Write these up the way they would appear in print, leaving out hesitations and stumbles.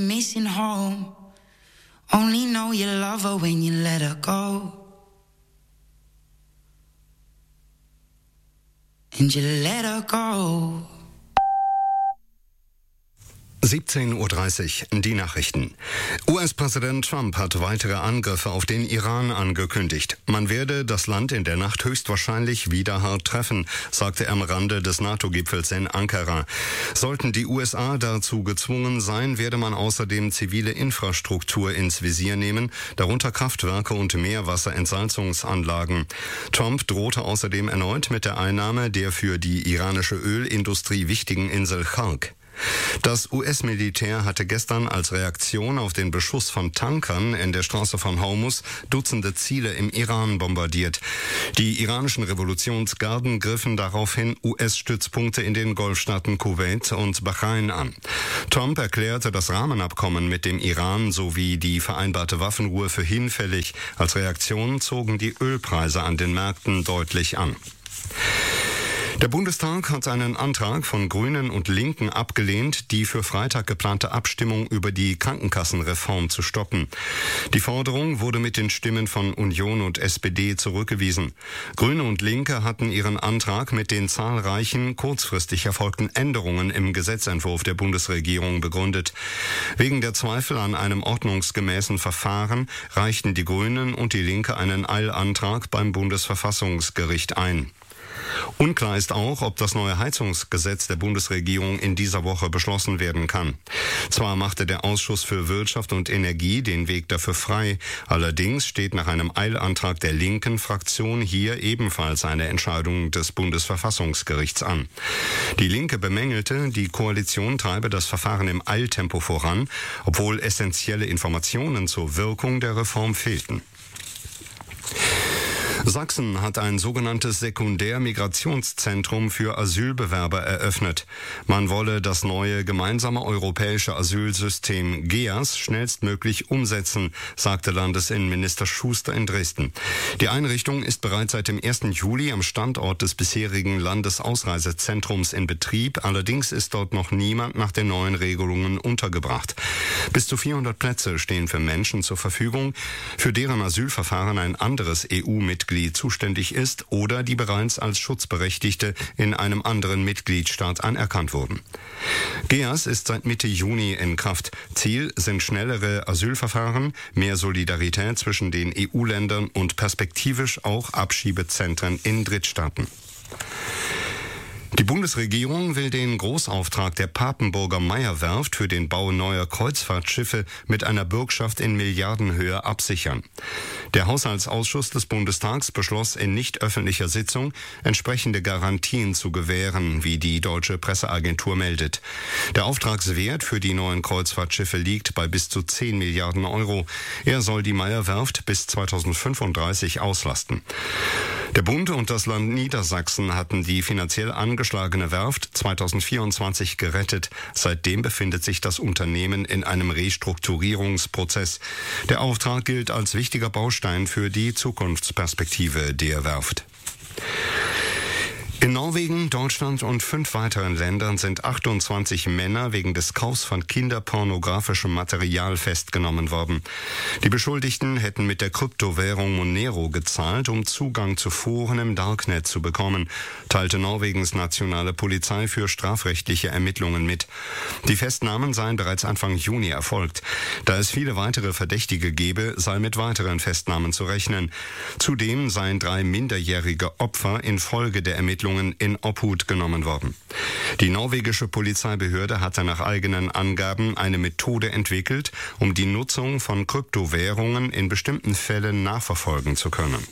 Missing home. Only know you love her when you let her go. And you let her go. 17:30 Uhr, die Nachrichten. US-Präsident Trump hat weitere Angriffe auf den Iran angekündigt. Man werde das Land in der Nacht höchstwahrscheinlich wieder hart treffen, sagte er am Rande des NATO-Gipfels in Ankara. Sollten die USA dazu gezwungen sein, werde man außerdem zivile Infrastruktur ins Visier nehmen, darunter Kraftwerke und Meerwasserentsalzungsanlagen. Trump drohte außerdem erneut mit der Einnahme der für die iranische Ölindustrie wichtigen Insel Chark. Das US-Militär hatte gestern als Reaktion auf den Beschuss von Tankern in der Straße von Hormuz Dutzende Ziele im Iran bombardiert. Die iranischen Revolutionsgarden griffen daraufhin US-Stützpunkte in den Golfstaaten Kuwait und Bahrain an. Trump erklärte das Rahmenabkommen mit dem Iran sowie die vereinbarte Waffenruhe für hinfällig. Als Reaktion zogen die Ölpreise an den Märkten deutlich an. Der Bundestag hat einen Antrag von Grünen und Linken abgelehnt, die für Freitag geplante Abstimmung über die Krankenkassenreform zu stoppen. Die Forderung wurde mit den Stimmen von Union und SPD zurückgewiesen. Grüne und Linke hatten ihren Antrag mit den zahlreichen kurzfristig erfolgten Änderungen im Gesetzentwurf der Bundesregierung begründet. Wegen der Zweifel an einem ordnungsgemäßen Verfahren reichten die Grünen und die Linke einen Eilantrag beim Bundesverfassungsgericht ein. Unklar ist auch, ob das neue Heizungsgesetz der Bundesregierung in dieser Woche beschlossen werden kann. Zwar machte der Ausschuss für Wirtschaft und Energie den Weg dafür frei, allerdings steht nach einem Eilantrag der linken Fraktion hier ebenfalls eine Entscheidung des Bundesverfassungsgerichts an. Die Linke bemängelte, die Koalition treibe das Verfahren im Eiltempo voran, obwohl essentielle Informationen zur Wirkung der Reform fehlten. Sachsen hat ein sogenanntes Sekundärmigrationszentrum für Asylbewerber eröffnet. Man wolle das neue gemeinsame europäische Asylsystem GEAS schnellstmöglich umsetzen, sagte Landesinnenminister Schuster in Dresden. Die Einrichtung ist bereits seit dem 1. Juli am Standort des bisherigen Landesausreisezentrums in Betrieb. Allerdings ist dort noch niemand nach den neuen Regelungen untergebracht. Bis zu 400 Plätze stehen für Menschen zur Verfügung, für deren Asylverfahren ein anderes EU-Mitglied zuständig ist oder die bereits als Schutzberechtigte in einem anderen Mitgliedstaat anerkannt wurden. GEAS ist seit Mitte Juni in Kraft. Ziel sind schnellere Asylverfahren, mehr Solidarität zwischen den EU-Ländern und perspektivisch auch Abschiebezentren in Drittstaaten. Die Bundesregierung will den Großauftrag der Papenburger Meyer-Werft für den Bau neuer Kreuzfahrtschiffe mit einer Bürgschaft in Milliardenhöhe absichern. Der Haushaltsausschuss des Bundestags beschloss in nicht öffentlicher Sitzung, entsprechende Garantien zu gewähren, wie die deutsche Presseagentur meldet. Der Auftragswert für die neuen Kreuzfahrtschiffe liegt bei bis zu 10 Milliarden Euro. Er soll die Meyer-Werft bis 2035 auslasten. Der Bund und das Land Niedersachsen hatten die finanziell angeschlagene Werft 2024 gerettet. Seitdem befindet sich das Unternehmen in einem Restrukturierungsprozess. Der Auftrag gilt als wichtiger Baustein für die Zukunftsperspektive der Werft. In Norwegen, Deutschland und 5 weiteren Ländern sind 28 Männer wegen des Kaufs von kinderpornografischem Material festgenommen worden. Die Beschuldigten hätten mit der Kryptowährung Monero gezahlt, um Zugang zu Foren im Darknet zu bekommen, teilte Norwegens nationale Polizei für strafrechtliche Ermittlungen mit. Die Festnahmen seien bereits Anfang Juni erfolgt. Da es viele weitere Verdächtige gebe, sei mit weiteren Festnahmen zu rechnen. Zudem seien 3 minderjährige Opfer infolge der Ermittlungen in Obhut genommen worden. Die norwegische Polizeibehörde hatte nach eigenen Angaben eine Methode entwickelt, um die Nutzung von Kryptowährungen in bestimmten Fällen nachverfolgen zu können.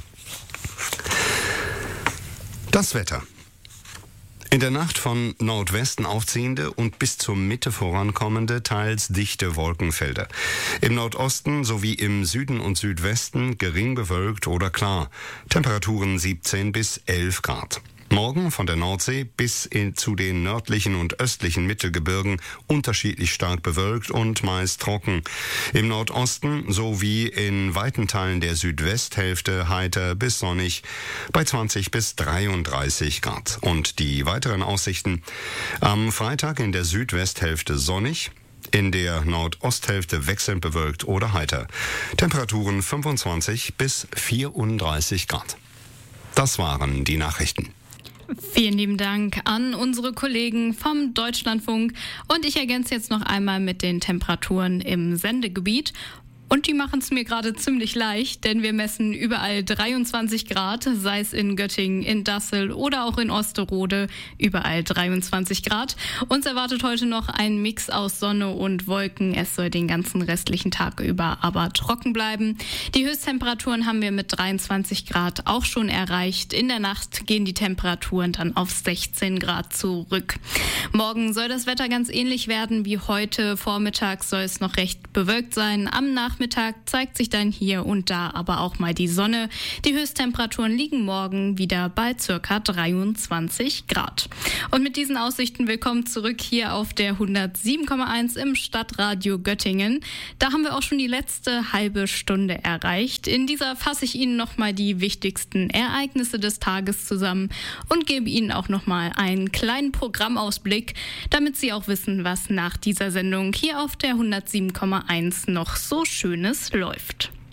Das Wetter. In der Nacht von Nordwesten aufziehende und bis zur Mitte vorankommende, teils dichte Wolkenfelder. Im Nordosten sowie im Süden und Südwesten gering bewölkt oder klar. Temperaturen 17 bis 11 Grad. Morgen von der Nordsee bis zu den nördlichen und östlichen Mittelgebirgen unterschiedlich stark bewölkt und meist trocken. Im Nordosten sowie in weiten Teilen der Südwesthälfte heiter bis sonnig bei 20 bis 33 Grad. Und die weiteren Aussichten: am Freitag in der Südwesthälfte sonnig, In der Nordosthälfte wechselnd bewölkt oder heiter. Temperaturen 25 bis 34 Grad. Das waren die Nachrichten. Vielen lieben Dank an unsere Kollegen vom Deutschlandfunk. Und ich ergänze jetzt noch einmal mit den Temperaturen im Sendegebiet. Und die machen es mir gerade ziemlich leicht, denn wir messen überall 23 Grad, sei es in Göttingen, in Dassel oder auch in Osterode, überall 23 Grad. Uns erwartet heute noch ein Mix aus Sonne und Wolken. Es soll den ganzen restlichen Tag über aber trocken bleiben. Die Höchsttemperaturen haben wir mit 23 Grad auch schon erreicht. In der Nacht gehen die Temperaturen dann auf 16 Grad zurück. Morgen soll das Wetter ganz ähnlich werden wie heute. Vormittags soll es noch recht bewölkt sein. Am Nachmittag zeigt sich dann hier und da aber auch mal die Sonne. Die Höchsttemperaturen liegen morgen wieder bei ca. 23 Grad. Und mit diesen Aussichten willkommen zurück hier auf der 107,1 im Stadtradio Göttingen. Da haben wir auch schon die letzte halbe Stunde erreicht. In dieser fasse ich Ihnen nochmal die wichtigsten Ereignisse des Tages zusammen und gebe Ihnen auch nochmal einen kleinen Programmausblick, damit Sie auch wissen, was nach dieser Sendung hier auf der 107,1 noch so Schönes läuft.